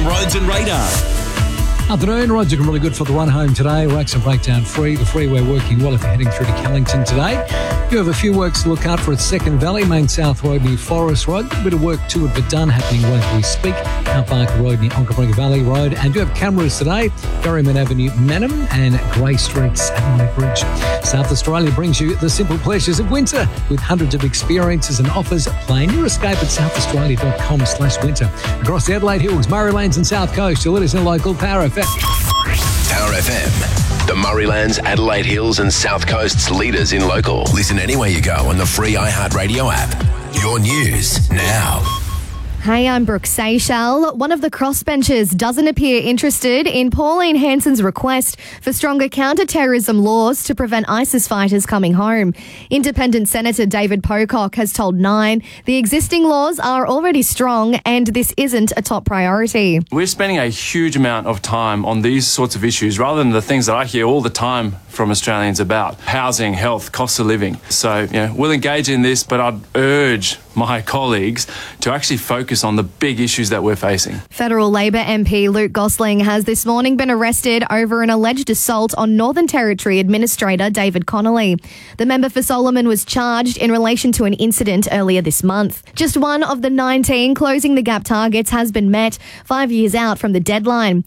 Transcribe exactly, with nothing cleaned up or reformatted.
from Roads and Radar. Afternoon, roads looking really good for the run home today. Works and breakdown free. The freeway working well if you're heading through to Callington today. You have a few works to look out for at Second Valley, Main South Road near Forest Road. A bit of work to it but done happening well as we speak. Outbarker Road near Onkaparinga Valley Road. And do have cameras today. Berryman Avenue, Manham and Grey Streets at Adelaide Bridge. South Australia brings you the simple pleasures of winter with hundreds of experiences and offers. Plan your escape at southaustralia.com slash winter. Across the Adelaide Hills, Murraylands and South Coast, you'll let us know local Power F M. Power F M, the Murraylands, Adelaide Hills and South Coast's leaders in local. Listen anywhere you go on the free iHeartRadio app. Your news now. Hey, I'm Brooke Seychelles. One of the crossbenchers doesn't appear interested in Pauline Hanson's request for stronger counter-terrorism laws to prevent ISIS fighters coming home. Independent Senator David Pocock has told Nine the existing laws are already strong and this isn't a top priority. We're spending a huge amount of time on these sorts of issues rather than the things that I hear all the time from Australians about housing, health, cost of living. So, you know, we'll engage in this, but I'd urge my colleagues to actually focus on the big issues that we're facing. Federal Labor M P Luke Gosling has this morning been arrested over an alleged assault on Northern Territory Administrator David Connolly. The member for Solomon was charged in relation to an incident earlier this month. Just one of the nineteen Closing the Gap targets has been met, five years out from the deadline.